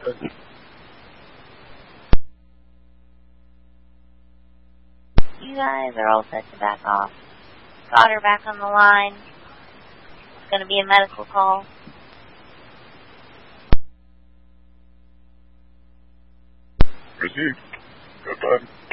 You guys are all set to back off. Got her back on the line. It's going to be a medical call. Received. Goodbye.